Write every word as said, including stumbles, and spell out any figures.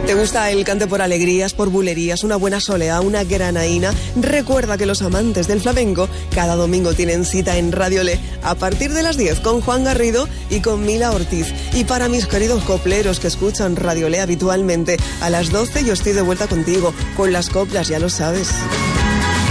¿Te gusta el cante por alegrías, por bulerías, una buena soleá, una granaína? Recuerda que los amantes del flamenco cada domingo tienen cita en Radio Le a partir de las diez con Juan Garrido y con Mila Ortiz. Y para mis queridos copleros que escuchan Radio Le habitualmente, a las doce yo estoy de vuelta contigo con las coplas, ya lo sabes.